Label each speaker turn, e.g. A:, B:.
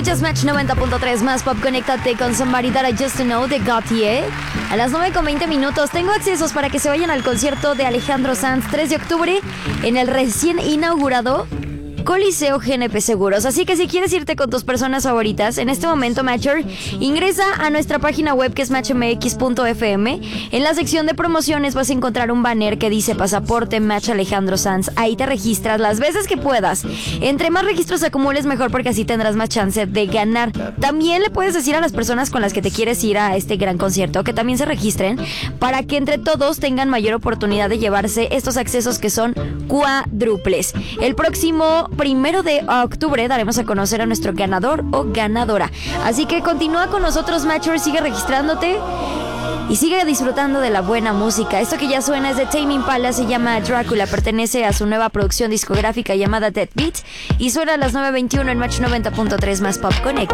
A: Escuchas Match 90.3 más Pop. Conéctate con Somebody That I Just Know de Gautier. A las 9:20 tengo accesos para que se vayan al concierto de Alejandro Sanz 3 de octubre en el recién inaugurado Coliseo GNP Seguros. Así que si quieres irte con tus personas favoritas, en este momento, Matcher, ingresa a nuestra página web que es matchmx.fm. En la sección de promociones vas a encontrar un banner que dice Pasaporte Match Alejandro Sanz. Ahí te registras las veces que puedas. Entre más registros acumules, mejor, porque así tendrás más chance de ganar. También le puedes decir a las personas con las que te quieres ir a este gran concierto que también se registren para que entre todos tengan mayor oportunidad de llevarse estos accesos que son cuádruples. El próximo 1 de octubre daremos a conocer a nuestro ganador o ganadora. Así que continúa con nosotros, Matcher, sigue registrándote y sigue disfrutando de la buena música. Esto que ya suena es de Tame Impala, se llama Drácula, pertenece a su nueva producción discográfica llamada Dead Beat y suena a las 9:21 en Match 90.3 más Pop. Conecta.